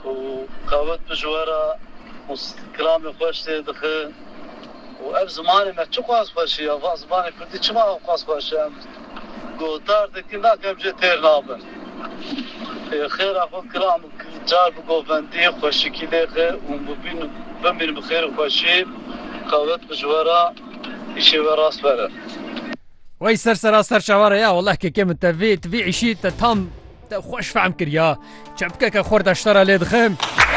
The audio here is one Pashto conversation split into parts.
قاوت بجوارا كلام خوش دخه و زمان ما چه خاص خوشی یا زمان کردی چما خاص خوشی گوتار دکنا کم جه تر نابن خیر اخو کلام جار بگوفندی خوشی کلی خیر و ببین بخیر خوشی قاوت بجوارا ایشی و راست بره وای سر شواره یا والله که کم تفی عشی تام خوش فهم کریا چبکه که خورد اشترا لیدخم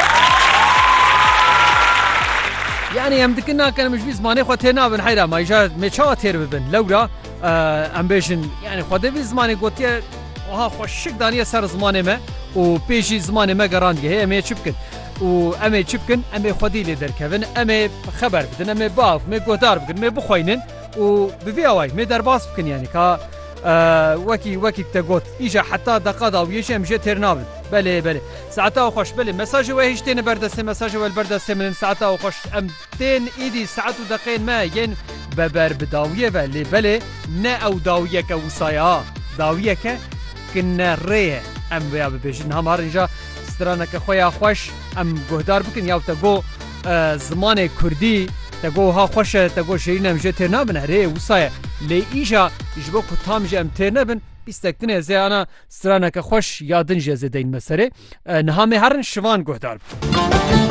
يعني ام دكنا كان مش في زماني خو تينا بن حيرا ما يجا ميچا تير ببن لورا امبيشن يعني خو دبي زماني قوتي وها خوشك دانيه سر زماني ما و بيجي زماني ما قراندي هي مي تشبكن و امي تشبكن امي خدي لي دركبن امي خبر بدن امي باف مي قدار بكن مي بخوينن و بفي اواي مي درباس بكن يعني كا وكي تقوت اجا حتى دقادا ويجي مجي تيرنابن بله ساعتها خوش بله مساج وهشتين بردسته مساج والبردسته من ساعتها خوش امتين ايدي ساعات ودقيقين ما ين ببر بداويه بله نا او داويه كوصايا داويه كنا ريه ام بيا بيجن هم هرجا سترانك خويا خوش ام گهدار بكن ياو تگو زمان كردي تگو ها خوش تگو شيرين مجي تيرنابن ريه وصايا لي ايجا يجبو كتام جام تيرنابن بیستکتنه زی آنا سترانه که خوش یادن جزه دین مسره نهامه هرن شوان گهدار